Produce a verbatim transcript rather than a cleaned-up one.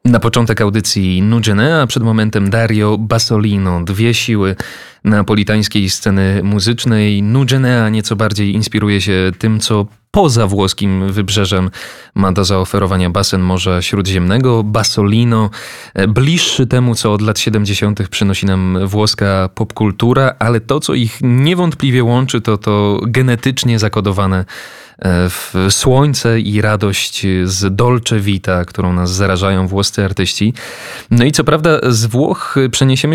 Na początek audycji Nugenea, a przed momentem Dario Bassolino. Dwie siły neapolitańskiej sceny muzycznej. Nugenea nieco bardziej inspiruje się tym, co poza włoskim wybrzeżem ma do zaoferowania basen Morza Śródziemnego. Bassolino bliższy temu, co od lat siedemdziesiątych przynosi nam włoska popkultura, ale to, co ich niewątpliwie łączy, to to genetycznie zakodowane w słońce i radość z Dolce Vita, którą nas zarażają włoscy artyści. No i co prawda z Włoch przeniesiemy